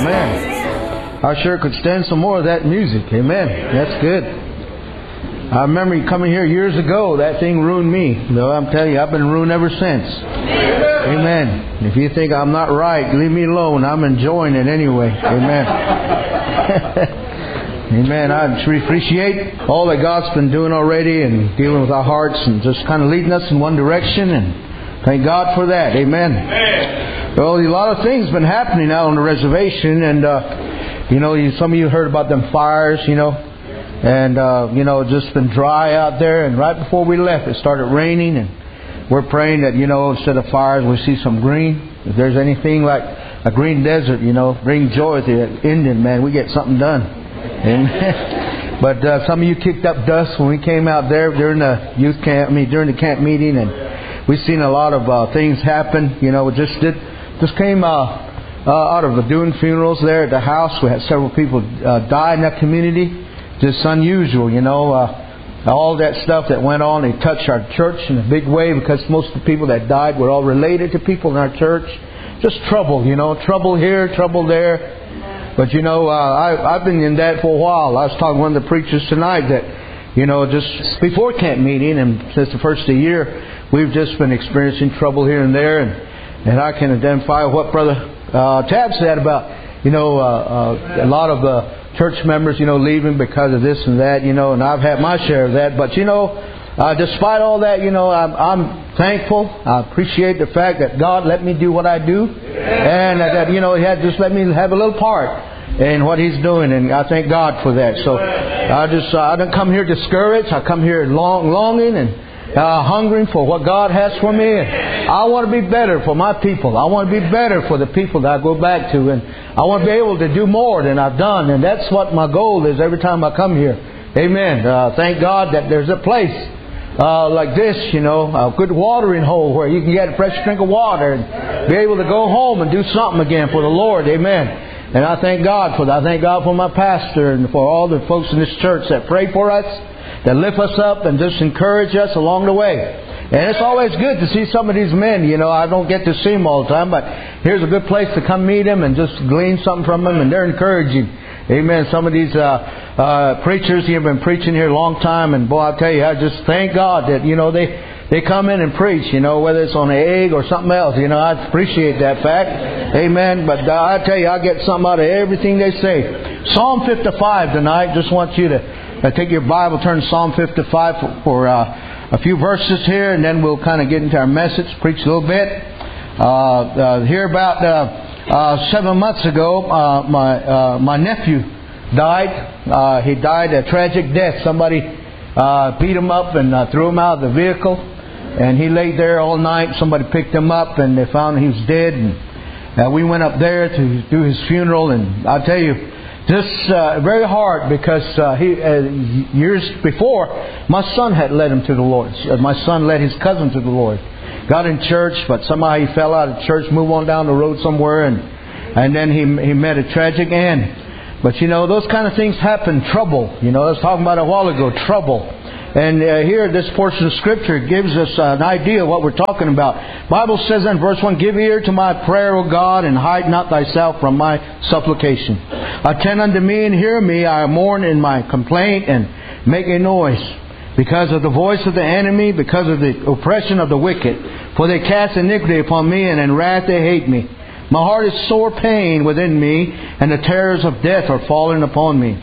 Amen. I sure could stand some more of that music. Amen. That's good. I remember coming here years ago. That thing ruined me. No, I'm telling you, I've been ruined ever since. Amen. If you think I'm not right, leave me alone. I'm enjoying it anyway. Amen. Amen. I appreciate all that God's been doing already and dealing with our hearts and just kind of leading us in one direction. And thank God for that. Amen. Well, a lot of things been happening out on the reservation. And, some of you heard about them fires, And, just been dry out there. And right before we left, it started raining. And we're praying that, instead of fires, we see some green. If there's anything like a green desert, bring joy to the Indian, man. We get something done. Amen. But some of you kicked up dust when we came out there during the youth camp, during the camp meeting. And we've seen a lot of things happen. Just came out of the doing funerals there at the house. We had several people die in that community. Just unusual, all that stuff that went on. It touched our church in a big way because most of the people that died were all related to people in our church. Just trouble, trouble here, trouble there. But I've been in that for a while. I was talking to one of the preachers tonight that, just before camp meeting and since the first of the year, we've just been experiencing trouble here and there. And I can identify what Brother Tab said about, a lot of church members, leaving because of this and that, and I've had my share of that. But, despite all that, I'm thankful. I appreciate the fact that God let me do what I do. And that, He had just let me have a little part in what He's doing. And I thank God for that. So I don't come here discouraged. I come here longing and hungering for what God has for me. And I want to be better for my people. I want to be better for the people that I go back to. And I want to be able to do more than I've done. And that's what my goal is every time I come here. Amen. Thank God that there's a place like this, a good watering hole where you can get a fresh drink of water and be able to go home and do something again for the Lord. Amen. And I thank God for that. I thank God for my pastor and for all the folks in this church that pray for us, that lift us up and just encourage us along the way. And it's always good to see some of these men. I don't get to see them all the time, but here's a good place to come meet them and just glean something from them, and they're encouraging. Amen. Some of these preachers have been preaching here a long time, and boy, I tell you, I just thank God that, they come in and preach, whether it's on an egg or something else. I appreciate that fact. Amen. But I tell you, I get something out of everything they say. Psalm 55 tonight. Just want you to take your Bible, turn to Psalm 55 for a few verses here, and then we'll kind of get into our message, preach a little bit. Here about 7 months ago, my nephew died. He died a tragic death. Somebody beat him up and threw him out of the vehicle, and he laid there all night. Somebody picked him up, and they found he was dead. And we went up there to do his funeral, and I tell you, just very hard because years before, my son had led him to the Lord. My son led his cousin to the Lord. Got in church, but somehow he fell out of church, moved on down the road somewhere, and then he met a tragic end. But those kind of things happen. Trouble. I was talking about a while ago. Trouble. And here, this portion of Scripture gives us an idea of what we're talking about. Bible says in verse 1, "Give ear to my prayer, O God, and hide not thyself from my supplication. Attend unto me and hear me. I mourn in my complaint and make a noise. Because of the voice of the enemy, because of the oppression of the wicked. For they cast iniquity upon me, and in wrath they hate me. My heart is sore pain within me, and the terrors of death are fallen upon me.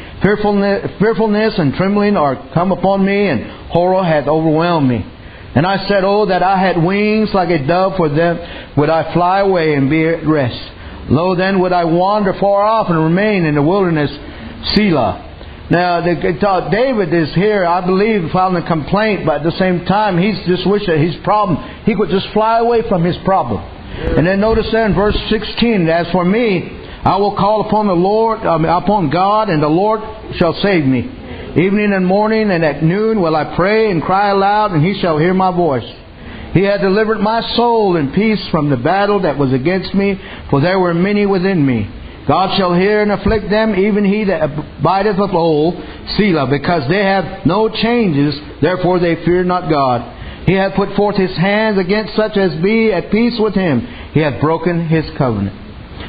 Fearfulness and trembling are come upon me, and horror hath overwhelmed me. And I said, Oh, that I had wings like a dove, for them would I fly away and be at rest. Lo, then would I wander far off and remain in the wilderness, Selah." Now, David is here, I believe, filing a complaint, but at the same time, he's just wished that his problem, he could just fly away from his problem. And then notice there in verse 16, "As for me, I will call upon the Lord, upon God, and the Lord shall save me. Evening and morning and at noon will I pray and cry aloud, and He shall hear my voice. He hath delivered my soul in peace from the battle that was against me, for there were many within me. God shall hear and afflict them, even he that abideth of old, Selah, because they have no changes, therefore they fear not God. He hath put forth His hands against such as be at peace with Him. He hath broken His covenant.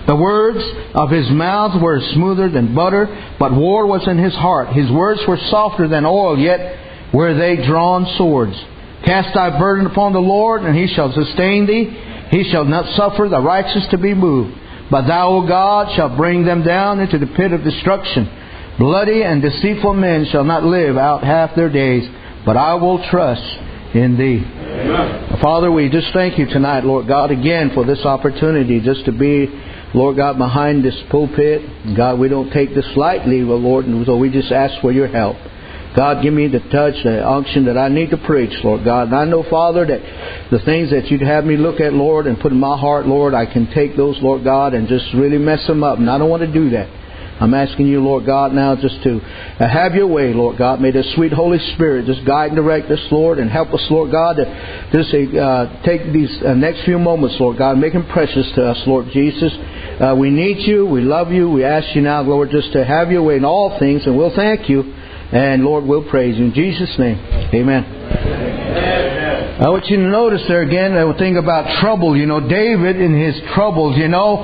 The words of his mouth were smoother than butter, but war was in his heart. His words were softer than oil, yet were they drawn swords. Cast thy burden upon the Lord, and He shall sustain thee. He shall not suffer the righteous to be moved. But thou, O God, shalt bring them down into the pit of destruction. Bloody and deceitful men shall not live out half their days, but I will trust in Thee. Amen. Father, we just thank You tonight, Lord God, again for this opportunity just to be, Lord God, behind this pulpit. God, we don't take this lightly, Lord, and so we just ask for Your help. God, give me the touch, the unction that I need to preach, Lord God. And I know, Father, that the things that You'd have me look at, Lord, and put in my heart, Lord, I can take those, Lord God, and just really mess them up. And I don't want to do that. I'm asking You, Lord God, now just to have Your way, Lord God. May the sweet Holy Spirit just guide and direct us, Lord, and help us, Lord God, to just take these next few moments, Lord God, and make them precious to us, Lord Jesus. We need You. We love You. We ask You now, Lord, just to have Your way in all things, and we'll thank You. And Lord, we'll praise You. In Jesus' name, amen. I want you to notice there again, the thing about trouble. You know, David in his troubles,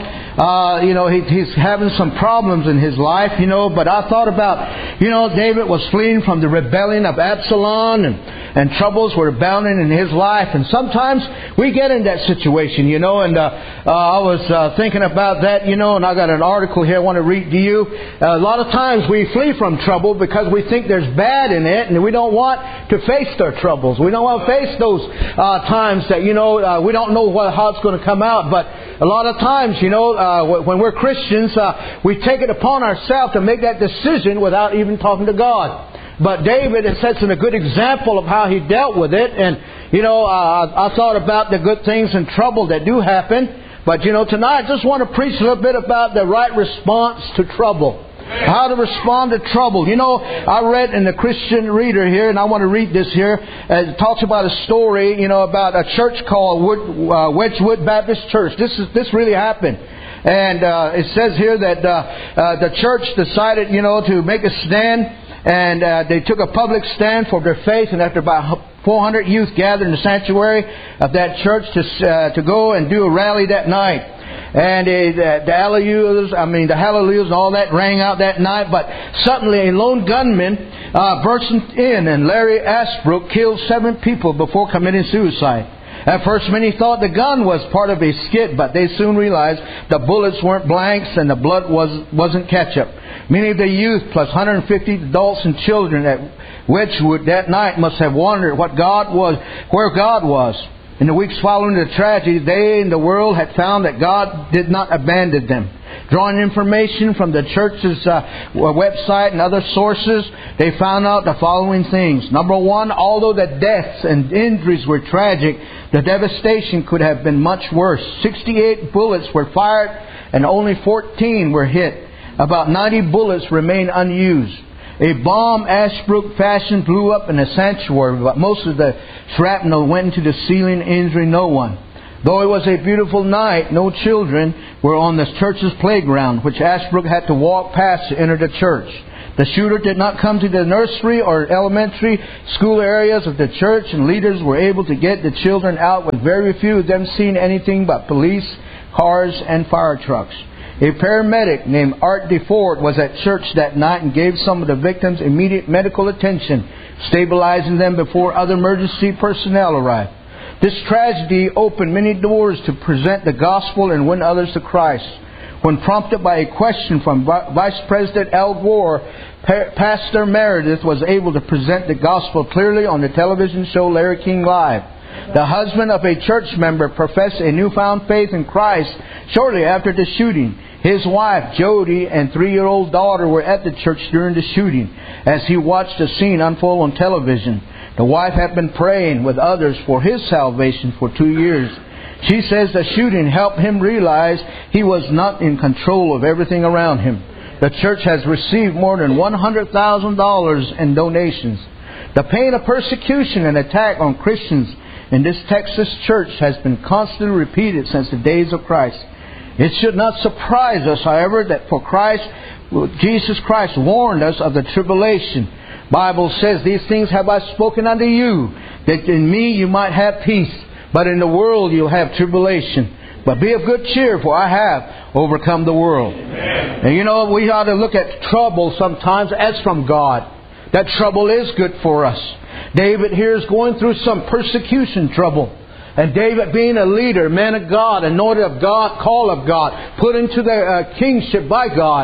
he's having some problems in his life, but I thought about, David was fleeing from the rebellion of Absalom, and troubles were abounding in his life. And sometimes we get in that situation, and I was thinking about that, and I got an article here I want to read to you. A lot of times we flee from trouble because we think there's bad in it, and we don't want to face their troubles. We don't want to face those times that, we don't know how it's going to come out. But a lot of times, when we're Christians, we take it upon ourselves to make that decision without even talking to God. But David, it sets in a good example of how he dealt with it. And, I thought about the good things and trouble that do happen. But, tonight I just want to preach a little bit about the right response to trouble. How to respond to trouble. I read in the Christian Reader here, and I want to read this here. It talks about a story, about a church called Wedgwood Baptist Church. This really happened. And it says here that the church decided, to make a stand. And they took a public stand for their faith. And after about 400 youth gathered in the sanctuary of that church to go and do a rally that night. And the hallelujahs and all that rang out that night. But suddenly a lone gunman burst in, and Larry Ashbrook killed 7 people before committing suicide. At first, many thought the gun was part of a skit, but they soon realized the bullets weren't blanks and the blood wasn't ketchup. Many of the youth, plus 150 adults and children at Wedgwood that night, must have wondered where God was. In the weeks following the tragedy, they and the world had found that God did not abandon them. Drawing information from the church's website and other sources, they found out the following things. Number one, although the deaths and injuries were tragic, the devastation could have been much worse. 68 bullets were fired and only 14 were hit. About 90 bullets remain unused. A bomb Ashbrook fashioned blew up in the sanctuary, but most of the shrapnel went into the ceiling, injuring no one. Though it was a beautiful night, no children were on the church's playground, which Ashbrook had to walk past to enter the church. The shooter did not come to the nursery or elementary school areas of the church, and leaders were able to get the children out, with very few of them seeing anything but police cars and fire trucks. A paramedic named Art DeFord was at church that night and gave some of the victims immediate medical attention, stabilizing them before other emergency personnel arrived. This tragedy opened many doors to present the gospel and win others to Christ. When prompted by a question from Vice President Al Gore, Pastor Meredith was able to present the gospel clearly on the television show Larry King Live. The husband of a church member professed a newfound faith in Christ shortly after the shooting. His wife, Jody, and 3-year-old daughter were at the church during the shooting as he watched the scene unfold on television. The wife had been praying with others for his salvation for 2 years. She says the shooting helped him realize he was not in control of everything around him. The church has received more than $100,000 in donations. The pain of persecution and attack on Christians in this Texas church has been constantly repeated since the days of Christ. It should not surprise us, however, that Jesus Christ warned us of the tribulation. Bible says, "These things have I spoken unto you, that in me you might have peace. But in the world you'll have tribulation." But be of good cheer, for I have overcome the world. Amen. And you know, we ought to look at trouble sometimes as from God. That trouble is good for us. David here is going through some persecution trouble. And David, being a leader, man of God, anointed of God, called of God, put into the kingship by God,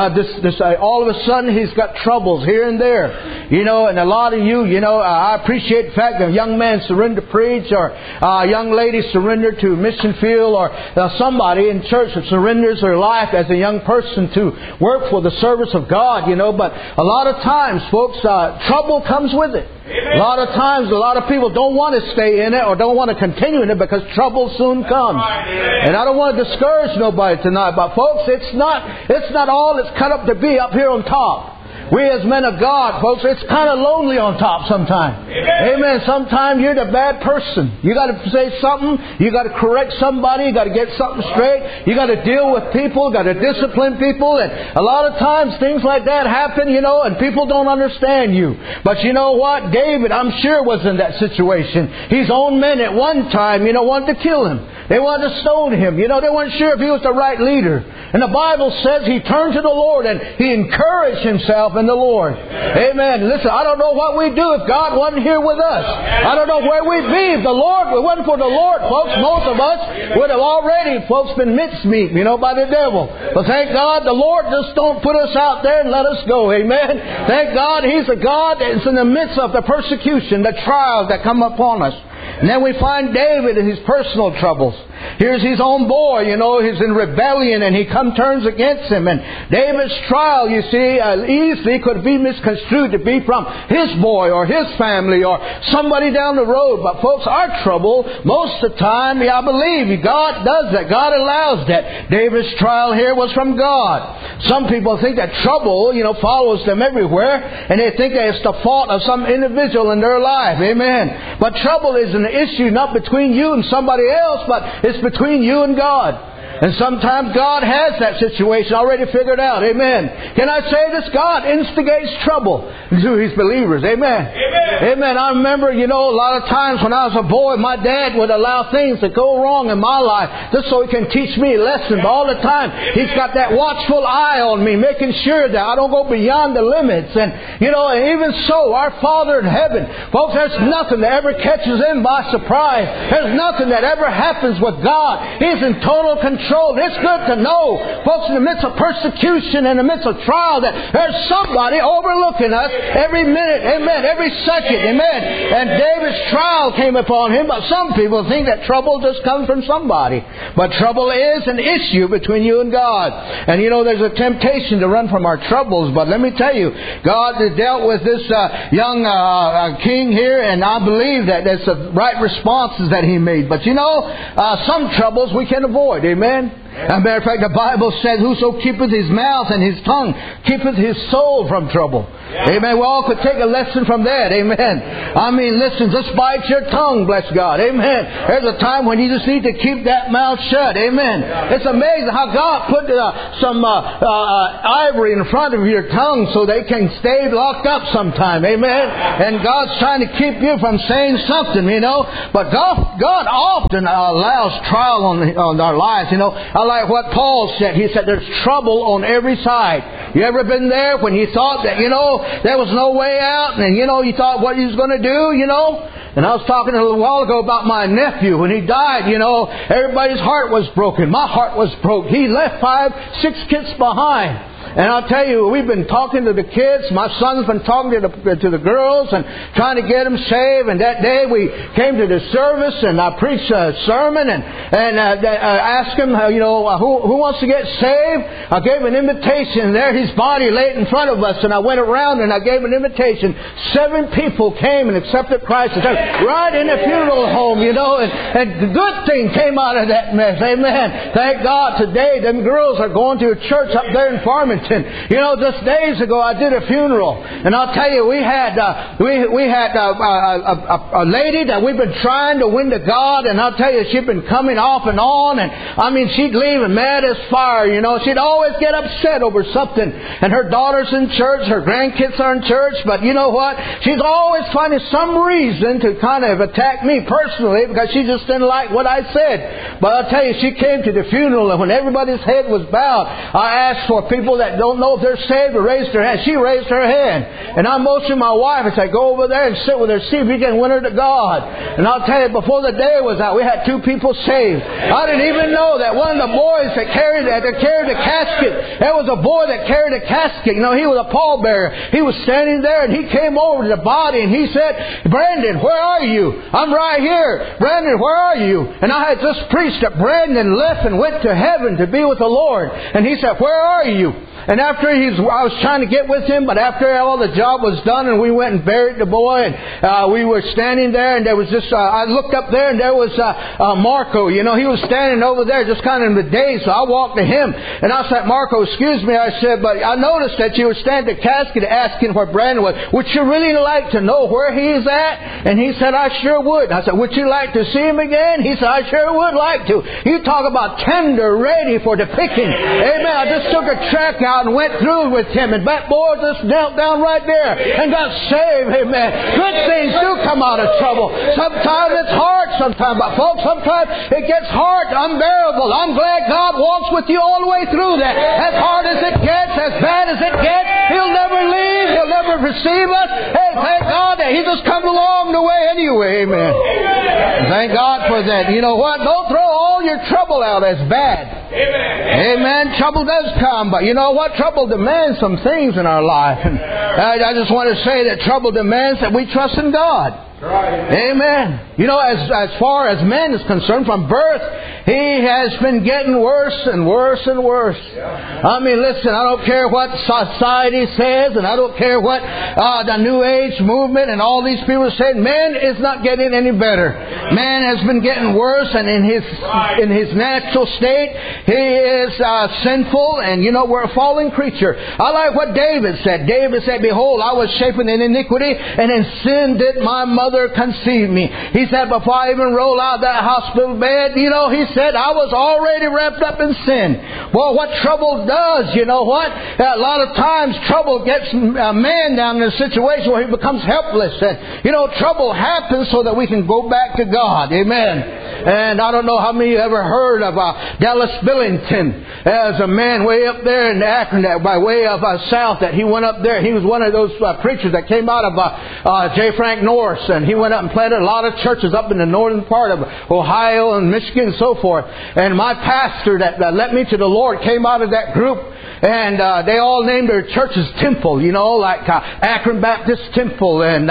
all of a sudden he's got troubles here and there. You know, and a lot of you, I appreciate the fact that a young man surrendered to preach, or a young lady surrendered to a mission field, or somebody in church that surrenders their life as a young person to work for the service of God, But a lot of times, folks, trouble comes with it. Amen. A lot of times, a lot of people don't want to stay in it or don't want to continue in it because trouble soon comes. Right. And I don't want to discourage nobody tonight, but folks, it's not all it's cut up to be up here on top. We as men of God, folks, it's kind of lonely on top sometimes. Amen. Sometimes you're the bad person. You got to say something. You got to correct somebody. You got to get something straight. You got to deal with people. Got to discipline people. And a lot of times things like that happen, and people don't understand you. But you know what? David, I'm sure, was in that situation. His own men at one time, wanted to kill him. They wanted to stone him. They weren't sure if he was the right leader. And the Bible says he turned to the Lord and he encouraged himself in the Lord. Amen. Listen, I don't know what we'd do if God wasn't here with us. I don't know where we'd be if it wasn't for the Lord, folks. Most of us would have already, folks, been mincemeat, by the devil. But thank God the Lord just don't put us out there and let us go. Amen. Thank God He's a God that's in the midst of the persecution, the trials that come upon us. And then we find David in his personal troubles. Here's his own boy, he's in rebellion and he turns against him. And David's trial, you see, easily could be misconstrued to be from his boy or his family or somebody down the road. But folks, our trouble, most of the time, I believe God does that. God allows that. David's trial here was from God. Some people think that trouble, follows them everywhere. And they think that it's the fault of some individual in their life. Amen. But trouble is an issue not between you and somebody else, but it's between you and God. And sometimes God has that situation already figured out. Amen. Can I say this? God instigates trouble to His believers. Amen. Amen. Amen. I remember, a lot of times when I was a boy, my dad would allow things to go wrong in my life just so He can teach me a lesson. But all the time, He's got that watchful eye on me, making sure that I don't go beyond the limits. And, and even so, our Father in heaven, folks, there's nothing that ever catches Him by surprise. There's nothing that ever happens with God. He's in total control. It's good to know, folks, in the midst of persecution, in the midst of trial, that there's somebody overlooking us every minute, amen, every second, amen. And David's trial came upon him, but some people think that trouble just comes from somebody. But trouble is an issue between you and God. And there's a temptation to run from our troubles, but let me tell you, God dealt with this young king here, and I believe that that's the right responses that He made. But some troubles we can avoid, amen. As a matter of fact, the Bible says, whoso keepeth his mouth and his tongue keepeth his soul from trouble. Yeah. Amen. We all could take a lesson from that. Amen. I mean, listen, just bite your tongue, bless God. Amen. There's a time when you just need to keep that mouth shut. Amen. It's amazing how God put some ivory in front of your tongue so they can stay locked up sometime. Amen. And God's trying to keep you from saying something, But God often allows trial on our lives. I like what Paul said. He said there's trouble on every side. You ever been there when you thought that, there was no way out, and, you thought what you was going to do, And I was talking a little while ago about my nephew. When he died, everybody's heart was broken. My heart was broke. He left 5, 6 kids behind. And I'll tell you, we've been talking to the kids. My son's been talking to the girls and trying to get them saved. And that day we came to the service and I preached a sermon and asked him, who wants to get saved? I gave an invitation. There his body laid in front of us. And I went around and I gave an invitation. 7 people came and accepted Christ right in the funeral home, And the good thing came out of that mess. Amen. Thank God today them girls are going to a church up there in Farmington. Farmington. You know, just days ago I did a funeral, and I'll tell you, we had a lady that we've been trying to win to God, and I'll tell you, she'd been coming off and on, and I mean, she'd leave and mad as fire. You know, she'd always get upset over something, and her daughter's in church, her grandkids are in church, but you know what? She's always finding some reason to kind of attack me personally because she just didn't like what I said. But I'll tell you, she came to the funeral, and when everybody's head was bowed, I asked for people that don't know if they're saved to raise their hand. She raised her hand. And I motioned my wife and said, go over there and sit with her, see if you can win her to God. And I'll tell you, before the day was out, we had 2 people saved. I didn't even know that one of the boys that carried the casket, there was a boy that carried a casket. You know, he was a pallbearer. He was standing there, and he came over to the body, and he said, Brandon, where are you? I'm right here. Brandon, where are you? And I had just preached that Brandon left and went to heaven to be with the Lord. And he said, where are you? And after I was trying to get with him, but after all the job was done and we went and buried the boy, and we were standing there, and there was this, I looked up there, and there was Marco. You know, he was standing over there just kind of in the daze, so I walked to him, and I said, Marco, excuse me, I said, but I noticed that you were standing at the casket asking where Brandon was. Would you really like to know where he is at? And he said, I sure would. I said, would you like to see him again? He said, I sure would like to. You talk about tender, ready for the picking. Amen. I just took a track out and went through with him, and that boy just knelt down right there and got saved. Amen. Good things do come out of trouble. Sometimes it's hard, but folks, sometimes it gets hard, unbearable. I'm glad God walks with you all the way through that. As hard as it gets, as bad as it gets, He'll never leave. He'll never receive us. Hey, thank God that He just comes along the way anyway. Amen. Thank God for that. You know what? Don't throw all your trouble out as bad. Amen. Trouble does come, but you know what? Trouble demands some things in our life. And I just want to say that trouble demands that we trust in God. Amen. You know, as far as man is concerned, from birth, he has been getting worse and worse and worse. I mean, listen, I don't care what society says, and I don't care what the New Age movement and all these people say. Man is not getting any better. Man has been getting worse, and in his natural state, he is sinful, and you know, we're a fallen creature. I like what David said. David said, behold, I was shapen in iniquity, and in sin did my mother conceive me. He said, before I even rolled out of that hospital bed, you know, he said, I was already wrapped up in sin. Well, what trouble does, you know what? A lot of times trouble gets a man down in a situation where he becomes helpless. And, you know, trouble happens so that we can go back to God. Amen. And I don't know how many of you ever heard of Dallas Billington. There's a man way up there in Akron, by way of south, that he went up there. He was one of those preachers that came out of J. Frank Norris, and he went up and planted a lot of churches up in the northern part of Ohio and Michigan and so forth. And my pastor that led me to the Lord came out of that group, and they all named their churches Temple, you know, like Akron Baptist Temple and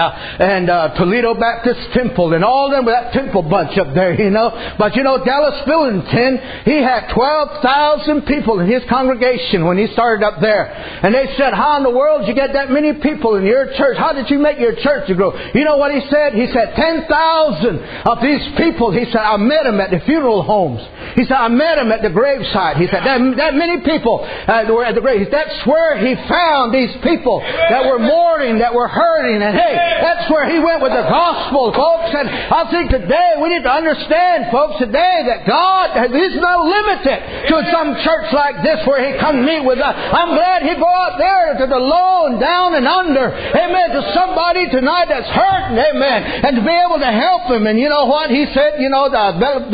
Toledo Baptist Temple, and all of them with that Temple bunch up there, you know. But you know, Dallas Billington, he had 12,000 people in his congregation when he started up there. And they said, how in the world did you get that many people in your church? How did you make your church to grow? You know what he said? He said 10,000 of these people, he said, I met them at the funeral homes. He said, I met them at the graveside. He said, that many people were at the grave. That's where he found these people that were mourning, that were hurting. And hey, that's where he went with the gospel, folks. And I think today we need to understand, folks, today that God is not limited to some church like this where He come meet with us. I'm glad He go out there to the low and down and under. Amen. To somebody tonight that's hurting. Amen. And to be able to help them. And you know what? He said, you know,